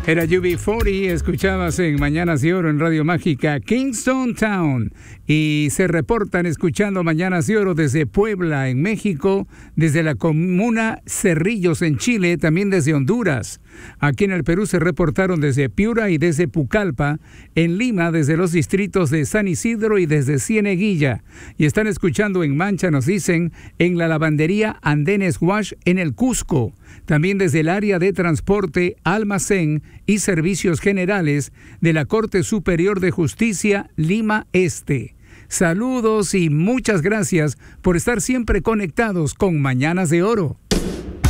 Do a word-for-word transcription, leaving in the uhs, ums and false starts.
Era U B cuarenta, escuchabas en Mañanas de Oro en Radio Mágica Kingston Town, y se reportan escuchando Mañanas de Oro desde Puebla en México, desde la comuna Cerrillos en Chile, también desde Honduras. Aquí en el Perú se reportaron desde Piura y desde Pucallpa, en Lima desde los distritos de San Isidro y desde Cieneguilla, y están escuchando en Mancha, nos dicen, en la lavandería Andenes Wash en el Cusco, también desde el área de transporte, almacén y servicios generales de la Corte Superior de Justicia Lima Este. Saludos y muchas gracias por estar siempre conectados con Mañanas de Oro.